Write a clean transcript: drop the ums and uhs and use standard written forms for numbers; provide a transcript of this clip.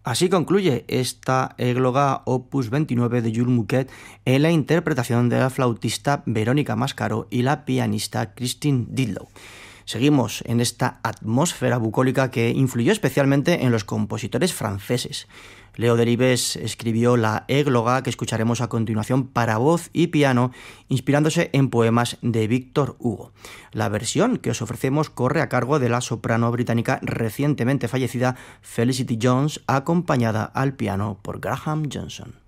Así concluye esta égloga opus 29 de Jules Mouquet en la interpretación de la flautista Verónica Mascaró y la pianista Christine Didlow. Seguimos en esta atmósfera bucólica que influyó especialmente en los compositores franceses. Leo Delibes escribió la égloga que escucharemos a continuación para voz y piano, inspirándose en poemas de Victor Hugo. La versión que os ofrecemos corre a cargo de la soprano británica recientemente fallecida Felicity Jones, acompañada al piano por Graham Johnson.